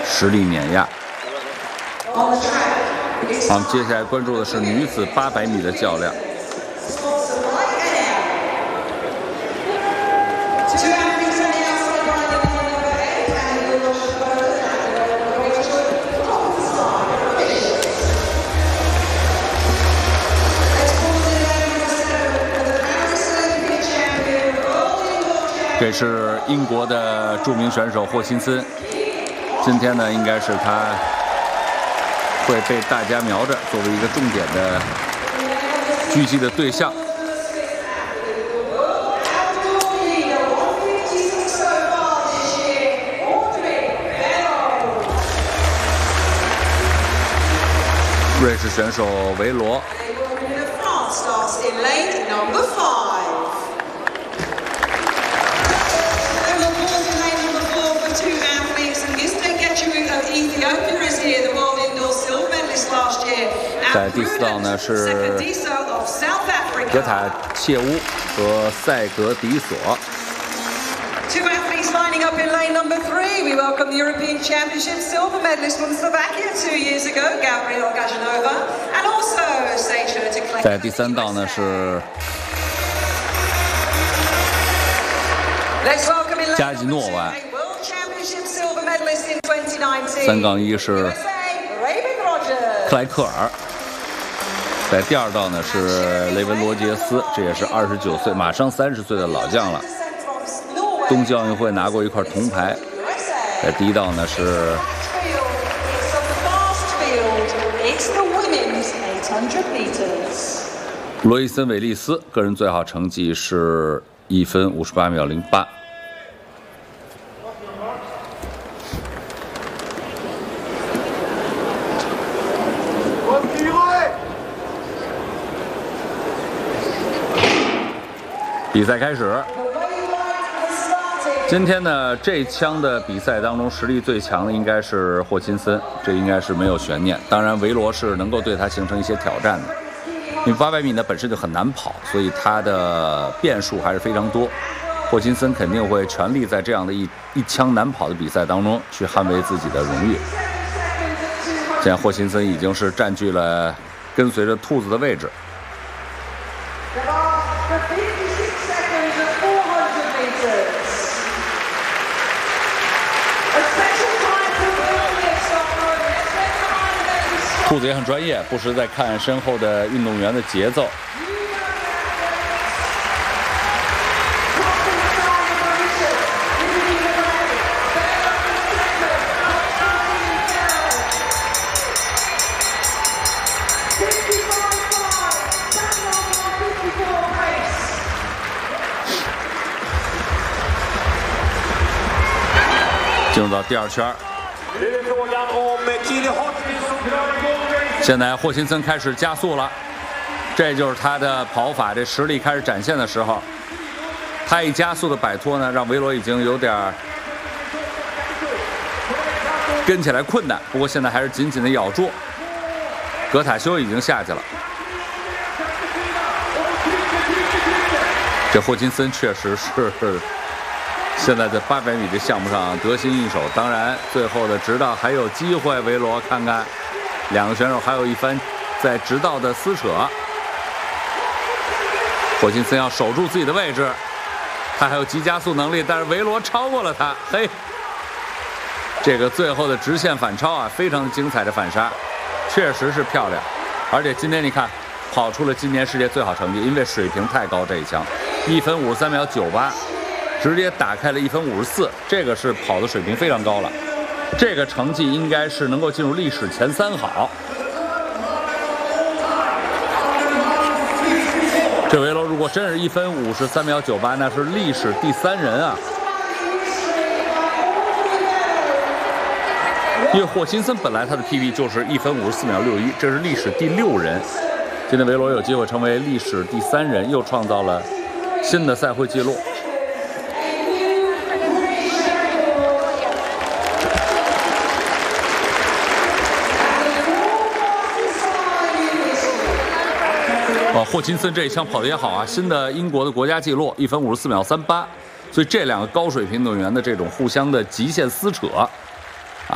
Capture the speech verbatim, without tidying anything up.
实力碾压。好，我们接下来关注的是女子八百米的较量。 这是英国的著名选手霍钦森，今天呢，应该是他会被大家瞄着作为一个重点的狙击的对象。瑞士选手维罗。 在第四道呢是格塔切乌和塞格迪索。 Two athletes lining up in lane number three. We welcome the European Championship silver medalist from Slovakia two years ago, Gabriel Gajanova, and also stay sure to collect. 在第三道呢是加吉诺娃。 三杠一是克莱克尔，在第二道呢是雷文罗杰斯，这也是二十九岁，马上三十岁的老将了。冬季奥运会拿过一块铜牌。在第一道呢是罗伊森·韦利斯，个人最好成绩是一分五十八秒零八。 比赛开始。今天呢，这枪的比赛当中，实力最强的应该是霍钦森，这应该是没有悬念。当然，维罗是能够对他形成一些挑战的，因为八百米呢本身就很难跑，所以他的变数还是非常多。霍钦森肯定会全力在这样的一一枪难跑的比赛当中去捍卫自己的荣誉。现在霍钦森已经是占据了跟随着兔子的位置。 兔子也很专业，不时在看身后的运动员的节奏。进入到第二圈。 现在霍钦森开始加速了，这就是他的跑法，这实力开始展现的时候。他一加速的摆脱呢，让维罗已经有点跟起来困难。不过现在还是紧紧的咬住。格塔修已经下去了。这霍钦森确实是现在在八百米这项目上得心应手。当然，最后的直道还有机会，维罗看看。 两个选手还有一番在直道的撕扯，霍钦森要守住自己的位置，他还有急加速能力，但是维罗超过了他，嘿，这个最后的直线反超啊，非常精彩的反杀，确实是漂亮，而且今天你看跑出了今年世界最好成绩，因为水平太高，这一枪一分五十三秒九八，直接打开了一分五十四，这个是跑的水平非常高了。 这个成绩应该是能够进入历史前三好。这维罗如果真是一分五十三秒九八，那是历史第三人啊！因为霍钦森本来他的 P B 就是一分五十四秒六一，这是历史第六人。今天维罗有机会成为历史第三人，又创造了新的赛会纪录。 哦，霍钦森这一枪跑得也好啊，新的英国的国家纪录一分五十四秒三八，所以这两个高水平运动员的这种互相的极限撕扯，